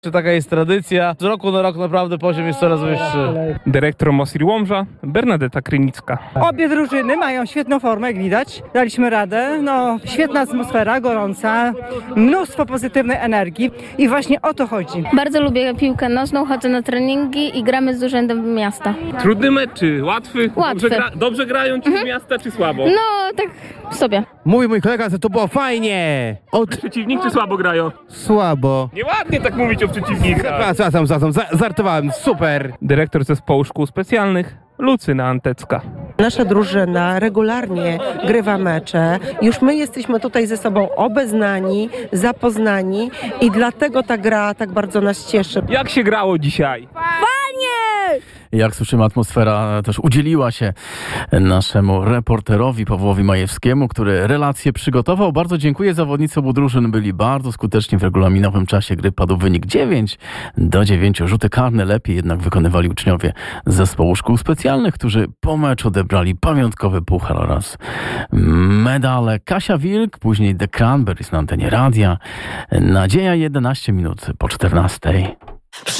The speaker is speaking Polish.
Czy taka jest tradycja? Z roku na rok naprawdę poziom jest coraz wyższy. Dyrektor Mosir Łomża, Bernadeta Krynicka. Obie drużyny mają świetną formę, jak widać. Daliśmy radę. No, świetna atmosfera, gorąca, mnóstwo pozytywnej energii i właśnie o to chodzi. Bardzo lubię piłkę nożną, chodzę na treningi i gramy z Urzędem Miasta. Trudny mecz, czy łatwy? Łatwy. Dobrze grają ci z miasta, czy słabo? No, tak sobie. Mówi mój kolega, że to było fajnie. Przeciwnik, czy słabo grają? Słabo. Nieładnie tak mówić o przeciwnikach. Przepraszam, żartowałem, super. Dyrektor Zespołu Szkół Specjalnych, Lucyna Antecka. Nasza drużyna regularnie grywa mecze. Już my jesteśmy tutaj ze sobą obeznani, zapoznani i dlatego ta gra tak bardzo nas cieszy. Jak się grało dzisiaj? Jak słyszymy, atmosfera też udzieliła się naszemu reporterowi Pawłowi Majewskiemu, który relację przygotował. Bardzo dziękuję. Zawodnicy obu drużyn byli bardzo skuteczni w regulaminowym czasie gry. Padł wynik 9-9. Rzuty karne lepiej jednak wykonywali uczniowie z Zespołu Szkół Specjalnych, którzy po meczu odebrali pamiątkowy puchar oraz medale. Kasia Wilk, później The Cranberries na antenie radia. Nadzieja 11 minut po 14.